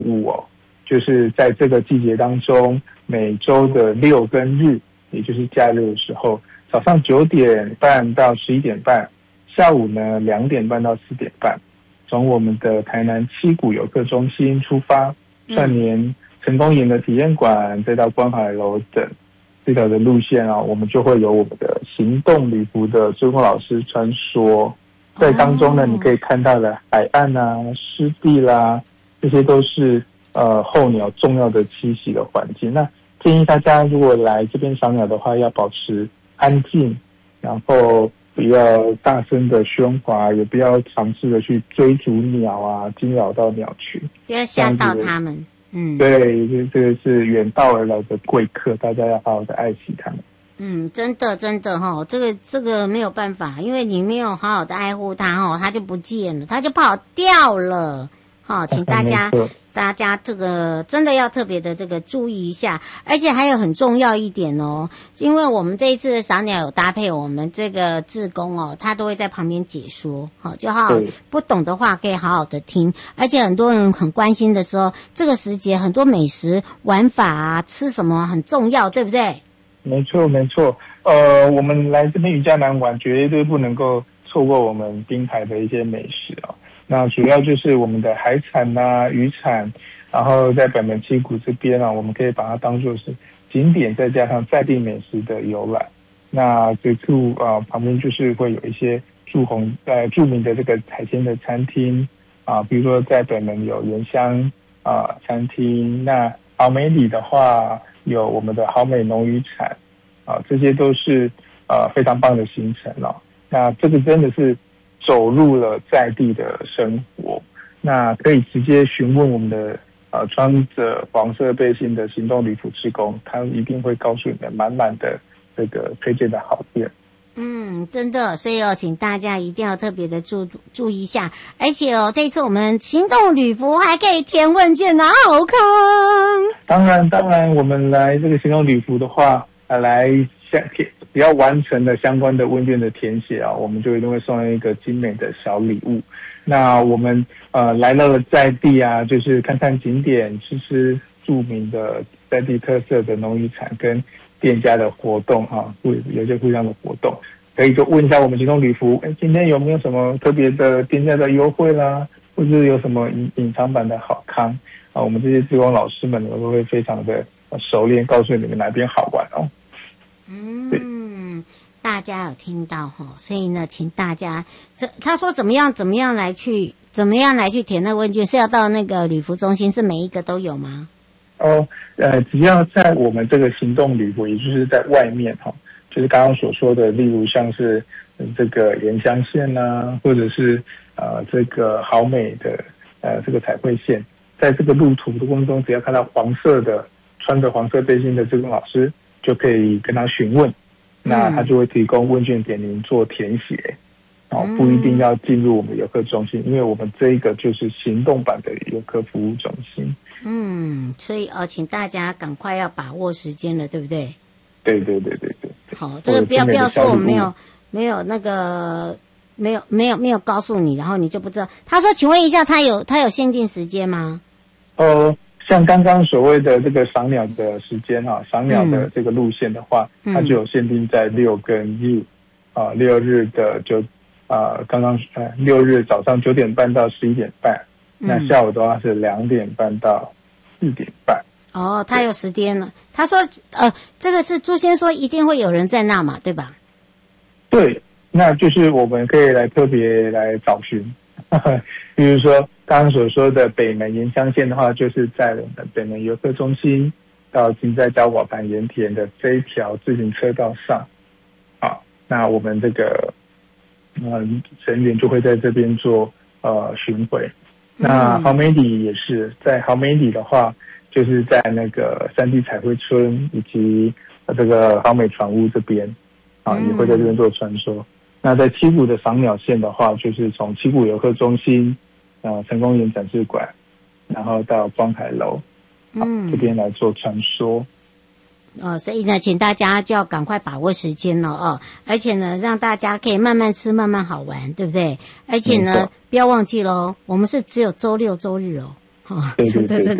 务哦，就是在这个季节当中，每周的6跟日，也就是假日的时候，早上9点半到11点半，下午呢2点半到4点半，从我们的台南七股游客中心出发，串联成功营的体验馆，再到观海楼等这条的路线啊，我们就会有我们的行动旅服的志工老师穿梭，在当中呢，你可以看到的海岸啊、湿地啦，这些都是候鸟重要的栖息的环境。那建议大家如果来这边赏鸟的话，要保持安静，然后不要大声的喧哗，也不要尝试的去追逐鸟啊，惊扰到鸟群， 不要吓到他们。 对，这个是远道而来的贵客，大家要好好的爱惜他们。 真的齁，这个没有办法，因为你没有好好的爱护它齁，它就不见了，它就跑掉了。齁，请大家这个真的要特别的这个注意一下，而且还有很重要一点哦，因为我们这一次的赏鸟有搭配我们这个志工哦，他都会在旁边解说，好，就好不懂的话可以好好的听，而且很多人很关心的时候，这个时节很多美食玩法啊，吃什么很重要，对不对？ 没错，我们来这边渔家南玩，绝对不能够错过我们滨海的一些美食哦。那主要就是我们的海产啊、渔产，然后在北门七股这边啊，我们可以把它当作是景点，再加上在地美食的游览。那这处旁边就是会有一些著名的这个海鲜的餐厅啊，比如说在北门有原乡餐厅，那好美里的话有我们的好美农渔产啊，这些都是非常棒的行程哦。那这个真的是走入了在地的生活，那可以直接询问我们的穿着黄色背心的行动旅服志工，他一定会告诉你们满满的这个推荐的好店。 真的，所以请大家一定要特别的注意一下，而且这一次我们行动旅服还可以填问卷拿好康。 当然，我们来这个行动旅服的话，只要完成了相关的问卷的填写啊，我们就一定会送一个精美的小礼物。那我们来到了在地啊，就是看看景点，吃著名的在地特色的农渔产跟店家的活动啊，有些不一样的活动，可以就问一下我们行动旅服，今天有没有什么特别的店家的优惠啦，或者有什么隐藏版的好康啊？我们这些志工老师们都会非常的熟练，告诉你们哪边好玩哦。 大家有听到所以呢，请大家他说怎么样来去填那个问卷，是要到那个旅服中心，是每一个都有吗？ 只要在我们这个行动旅服，也就是在外面就是刚刚所说的，例如像是这个沿乡线啊，或者是这个好美的这个彩绘线，在这个路途的过程中，只要看到黄色的穿着黄色背心的志工老师，就可以跟他询问，那他就会提供问卷给您做填写，不一定要进入我们游客中心，因为我们这一个就是行动版的游客服务中心。 所以请大家赶快要把握时间了，对不对？ 对。 好，这个不要说我没有那个没有告诉你，然后你就不知道。他说，请问一下，他有限定时间吗？ 像刚刚所谓的这个赏鸟的时间赏鸟的这个路线的话，它就有限定在6跟日，6日的6日早上9点半到11点半，那下午的话是2点半到4点半。 他有时间了。他说这个是朱先说一定会有人在那嘛，对吧？ 对，那就是我们可以特别来找寻比如说刚刚所说的北门沿乡线的话，就是在我们北门游客中心到金在交瓦盘盐田的这一条自行车道上那我们这个人员就会在这边做巡回。那好美里也是在好美里的话，就是在那个山地彩绘村以及这个好美船屋这边也会在这边做传说。那在七股的赏鸟线的话，就是从七股游客中心成功园展示馆，然后到观海楼这边来做传说。 所以呢，请大家就要赶快把握时间了而且呢，让大家可以慢慢吃，慢慢好玩，对不对？而且呢，不要忘记咯，我们是只有周六周日对对对。